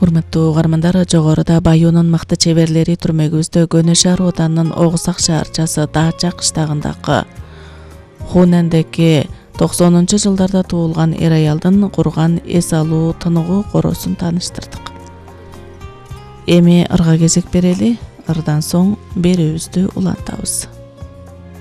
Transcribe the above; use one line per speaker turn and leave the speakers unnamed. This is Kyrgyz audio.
Урматтуу угармандар, жогоруда Баюунун мыкты чеберлери түрмөгүбүздө Көнө шаар Оданынын Огусак шаарчасы Даача кыштагындагы Хунандеки 90-жылдарда туулган эр аялдын курган эс алуу тыныгуу коросун тааныштырдык. Эми ырга кезек берели, ырдан соң берүүбүздү улантабыз.